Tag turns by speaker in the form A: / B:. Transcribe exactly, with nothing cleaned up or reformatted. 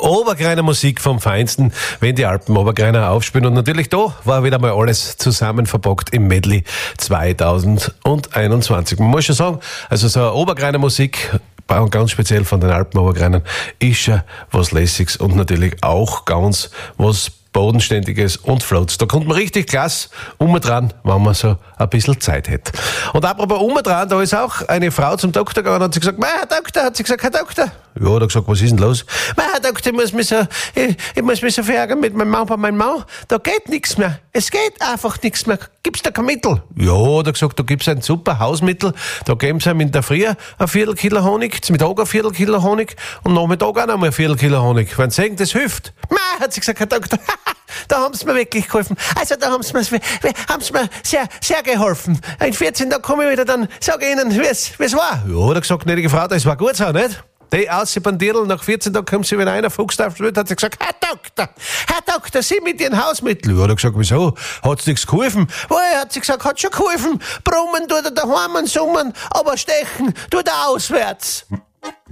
A: Obergreiner Musik vom Feinsten, wenn die Alpen Obergreiner aufspielen. Und natürlich da war wieder mal alles zusammen verpackt im Medley zwanzig einundzwanzig. Man muss schon sagen, also so eine Obergreiner Musik, ganz speziell von den Alpen Obergreinern, ist ja was Lässiges und natürlich auch ganz was Bodenständiges und Floats. Da kommt man richtig klasse umdran, wenn man so ein bisschen Zeit hätte. Und apropos umdran, da ist auch eine Frau zum Doktor gegangen und hat sie gesagt, Herr Doktor, hat sie gesagt, Herr Doktor. Ja, hat er gesagt, was ist denn los? Herr Doktor, ich muss mich so, ich, ich muss mich so verärgern mit meinem Mann, bei meinem Mann. Da geht nichts mehr. Es geht einfach nichts mehr. Gibt's da kein Mittel? Ja, hat er gesagt, da gibt's ein super Hausmittel. Da geben sie ihm in der Früh ein Viertel Kilo Honig, zum Mittag ein Viertel Kilo Honig und Nachmittag auch noch mal ein Viertel Kilo Honig. Wenn sie sagen, das hilft. Nein, hat sie gesagt, Herr Doktor, da haben sie mir wirklich geholfen. Also da haben sie mir, haben sie mir sehr, sehr geholfen. In vierzehn Tagen komme ich wieder, dann sage ich Ihnen, wie es war. Ja, hat er gesagt, gnädige Frau, das war gut so, nicht? Die Aussibandierl, nach vierzehn Tagen kommt sie wieder einer, Fuchs auf hat sie gesagt, Herr Doktor, Herr Doktor, Sie mit Ihren Hausmitteln. Ja, hat er gesagt, wieso? Hat's nichts geholfen? Woher, hat sie gesagt, hat schon geholfen. Brummen tut er daheim und summen, aber stechen tut er auswärts.